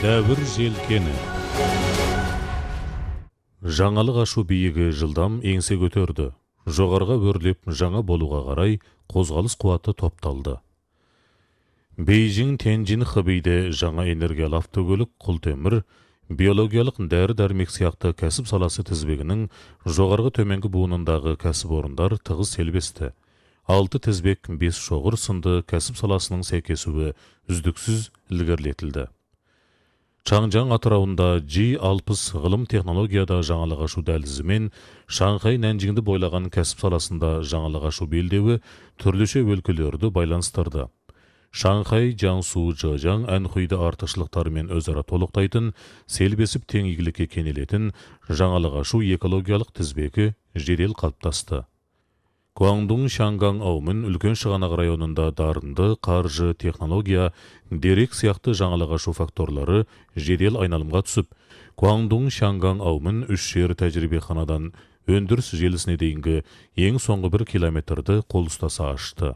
Дәуір желкені. Жаңалық ашу биігі жылдам еңсе көтерді. Жоғарға өрлеп жаңа болуға қарай қозғалыс қуаты топталды. Бейжің Тяньцзин Хэбэйде жаңа энергиялы автокөлік, құлтемір, биологиялық дәрі-дәрмек сияқты кәсіп саласы тізбегінің жоғарғы төменгі буынындағы кәсіпорындар тығыз селбесті. 6 тізбек 5 шоғыр сынды кәсіп саласының сәйкесуі үздіксіз ілгерілетілді. Чаңжаң атырауында G60 ғылым технологияда жаңалық ашу дәлізі мен Шанхай Нанжиңді бойлаған кәсіп саласында жаңалық ашу белдеуі түрліше өлкелерді байланыстырды. Шанхай, Jiangsu, Zhejiang, Анхуйды артықшылықтарымен өзара толықтайтын, селбесіп тең игілікке кенелетін жаңалық ашу экологиялық тізбегі жедел қалыптасты. Гуандун Шанган Аумын үлкен шығанақ районында дарынды, қаржы, технология, дерек сияқты жаңалық ашу факторлары жедел айналымға түсіп, Гуандун Шанган Аумын 3 жер тәжірибеханадан өндіріс желісіне дейінгі ең соңғы 1 километрді қол ұстаса ашты.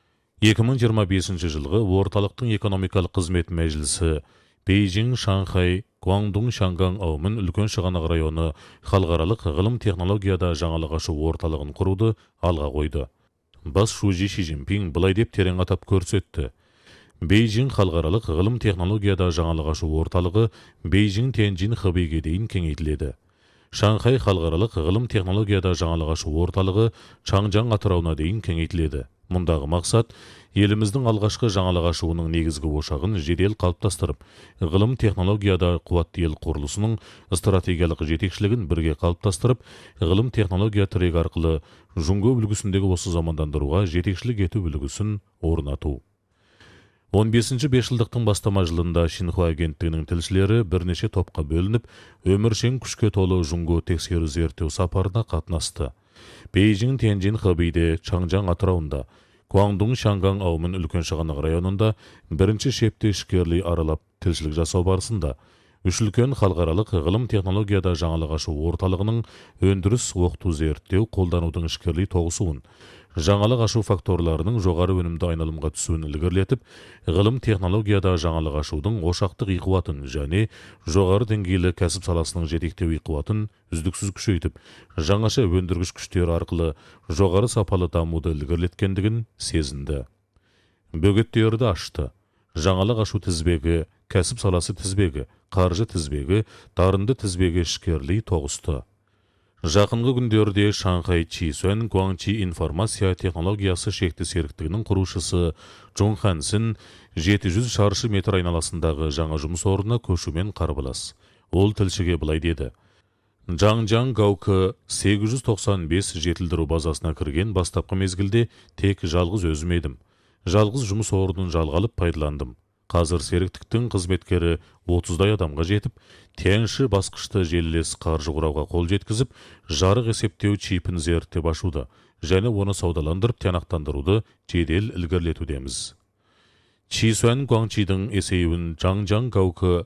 2025 жылғы орталықтың экономикалық қызмет мәжілісі Бейжің, Шанхай, Гуандун Шанган Аумын үлкен шығанақ районы халықаралық ғылым технологияда жаңалық ашу орталығын құруды алға қойды. Бас Шужи Ши Цзиньпин былай деп терең атап көрсетті. Бейжің халықаралық ғылым технологияда жаңалық ашу орталығы Бейжің Тяньцзин Хэбэйге дейін кеңейтіледі. Шанхай халықаралық ғылым технологияда жаңалық ашу орталығы Чаңжаң атырауына дейін кеңейтіледі. Мұндағы мақсат еліміздің алғашқы жаңалық ашуының негізгі ошағын жедел қалыптастырып, ғылым технологияда қуатты ел құрылысының стратегиялық жетекшілігін бірге қалыптастырып, ғылым технология тірегі арқылы жұңго үлгісіндегі осы замандандыруға жетекшілік ету үлгісін орнату. 15-ші бесжылдықтың бастама жылында Шинхуа агенттігінің тілшілері бірнеше топқа бөлініп, өміршең күшке толы жұңго тексеру зерттеу сапарына қатынасты. Бейжің Тяньцзин Хэбэйде, Чаңжаң атырауында, Гуандун Шанган Аумын үлкен шығанақ районында бірінші шепте ішкерлей аралап тілшілік жасау барысында, үш үлкен халықаралық ғылым технологияда жаңалық ашу орталығының өндіріс, оқыту, зерттеу, қолданудың ішкерлей тоғысуын, жаңалық ашу факторларының жоғары өнімді айналымға түсуін ілгерілетіп, ғылым технологияда жаңалық ашудың ошақтық иқуатын және жоғары деңгейлі кәсіп саласының жетектеу иқуатын үздіксіз күшейтіп, жаңаша өндіргіш күштер арқылы жоғары сапалы дамуды ілгерілеткендігін сезінді. Бөгеттерді ашты. Жаңалық ашу тізбегі, кәсіп саласы тізбегі, қаржы тізбегі, дарынды тізбегі ішкерлей тоғысты. Жақынғы күндерде Шанхай Чисуэн Гуаңчи информация технологиясы шекті серіктігінің құрушысы Чжон Хансин 700 шаршы метр айналасындағы жаңа жұмыс орнына көшумен қарбалас. Ол тілшіге былай деді. Жаңжаң Гаукы 895 жетілдіру базасына кірген бастапқы мезгілде тек жалғыз өзім едім. Жалғыз жұмыс орнын жалғалып пайдаландым. Қазір серіктіктің қызметкері 30-дай адамға жетіп, тяньши басқышты желілес қаржы құрауға қол жеткізіп, жарық есептеу чипін зерттеп ашуды, және оны саудаландырып тиянақтандыруды жедел ілгерілетудеміз. Чисуэн Гуаңчидің есеуін Жаңжаң Гаукы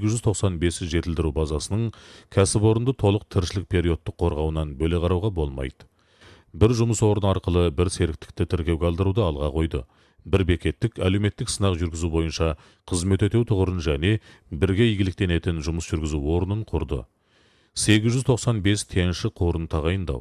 895 жетілдіру базасының кәсіпорынды толық тіршілік периодты қорғауынан бөле қарауға болмайды. Бір жұмыс орны арқылы бір серіктікті тіркеуге алдыруды алға қойды. Бір бекеттік әлеуметтік сынақ жүргізу бойынша қызмет өтеу тұғырын және бірге игіліктенетін жұмыс жүргізу орнын құрды. 895 тяньши қорын тағайындау.